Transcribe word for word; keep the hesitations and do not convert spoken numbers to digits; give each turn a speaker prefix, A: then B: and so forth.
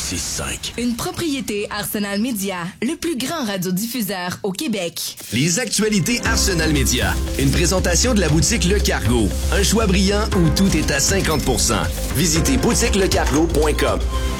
A: six cinq.
B: Une propriété Arsenal Média, le plus grand radiodiffuseur au Québec.
A: Les actualités Arsenal Média. Une présentation de la boutique Le Cargo. Un choix brillant où tout est à cinquante pour cent. Visitez boutique le cargo point com.